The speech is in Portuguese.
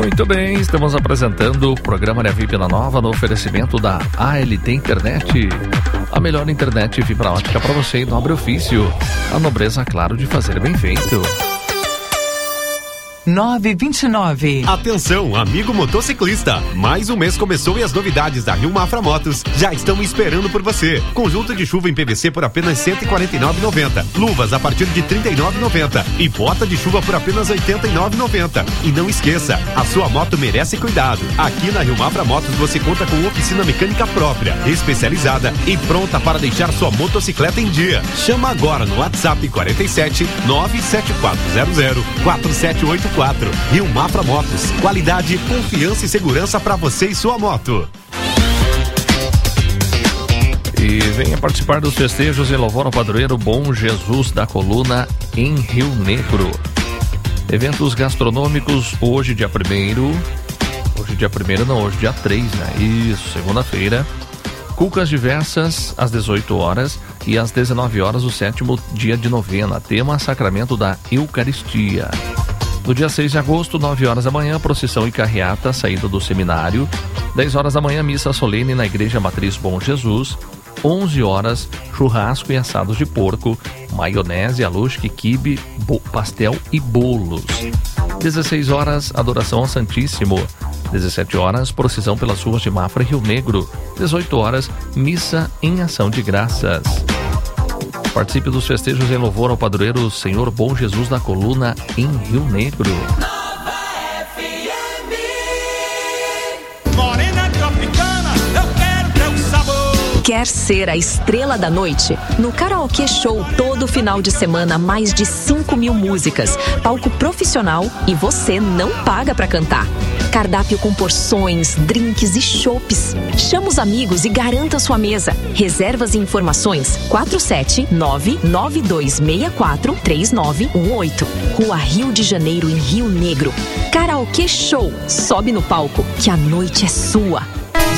Muito bem, estamos apresentando o programa Área VIP na Nova no oferecimento da ALT Internet. A melhor internet fibra ótica para você em nobre ofício. A nobreza, claro, de fazer bem feito. 9:29. Atenção, amigo motociclista! Mais um mês começou e as novidades da Rio Mafra Motos já estão esperando por você. Conjunto de chuva em PVC por apenas R$ 149,90. Luvas a partir de R$ 39,90. E bota de chuva por apenas R$ 89,90. E não esqueça, a sua moto merece cuidado. Aqui na Rio Mafra Motos você conta com oficina mecânica própria, especializada e pronta para deixar sua motocicleta em dia. Chama agora no WhatsApp 47 97400 4784. Rio Mafra Motos, qualidade, confiança e segurança para você e sua moto. E venha participar dos festejos em louvor ao padroeiro Bom Jesus da Coluna em Rio Negro. Eventos gastronômicos hoje dia 1º, hoje dia 3, né? Isso, segunda-feira. Cucas diversas às 18 horas e às 19 horas o 7º dia de novena, tema Sacramento da Eucaristia. No dia 6 de agosto, 9 horas da manhã, procissão e carreata, saída do seminário. 10 horas da manhã, missa solene na Igreja Matriz Bom Jesus. 11 horas, churrasco e assados de porco, maionese, alusque, quibe, pastel e bolos. 16 horas, adoração ao Santíssimo. 17 horas, procissão pelas ruas de Mafra e Rio Negro. 18 horas, missa em ação de graças. Participe dos festejos em louvor ao padroeiro Senhor Bom Jesus da Coluna em Rio Negro. Nova FM. Morena tropicana, eu quero teu sabor. Quer ser a estrela da noite? No Karaokê Show, todo final de semana, mais de 5.000 músicas, palco profissional e você não paga pra cantar. Cardápio com porções, drinks e chopes. Chama os amigos e garanta sua mesa. Reservas e informações 47992643918. Rua Rio de Janeiro, em Rio Negro. Karaokê Show. Sobe no palco, que a noite é sua.